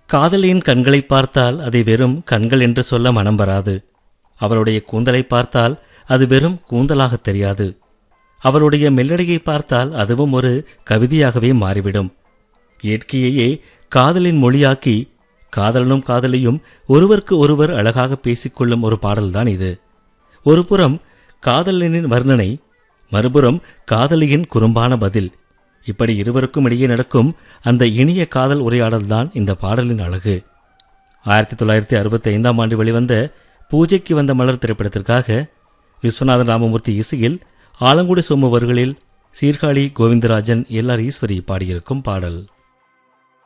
காதலியின் கண்களை பார்த்தால் அதை வெறும் கண்கள் என்று சொல்ல மனம் வராது. அவளுடைய கூந்தலை பார்த்தால் அது வெறும் கூந்தலாக தெரியாது. அவளுடைய மெல்லடியை பார்த்தால் அதுவும் ஒரு கவிதையாகவே மாறிவிடும். இயற்கையையே காதலின் மொழியாக்கி காதலனும் காதலியும் ஒருவருக்கு ஒருவர் அழகாக பேசிக்கொள்ளும் ஒரு பாடல்தான் இது. ஒரு புறம் காதலனின் வர்ணனை, மறுபுறம் காதலியின் குறும்பான பதில். இப்படி இருவருக்கும் இடையே நடக்கும் அந்த இனிய காதல் உரையாடல்தான் இந்த பாடலின் அழகு. 1965ஆம் ஆண்டு வெளிவந்த பூஜைக்கு வந்த மலர் திரைப்படத்திற்காக விஸ்வநாதன் ராமமூர்த்தி இசையில் ஆலங்குடி சோமு அவர்களில் சீர்காழி கோவிந்தராஜன், எல்.ஆர். ஈஸ்வரி பாடியிருக்கும் பாடல்.